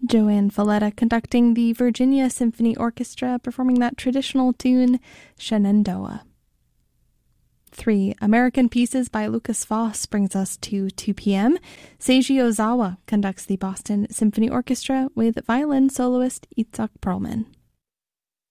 Joanne Falletta conducting the Virginia Symphony Orchestra, performing that traditional tune, Shenandoah. 3 American Pieces by Lucas Voss brings us to 2 p.m. Seiji Ozawa conducts the Boston Symphony Orchestra with violin soloist Itzhak Perlman.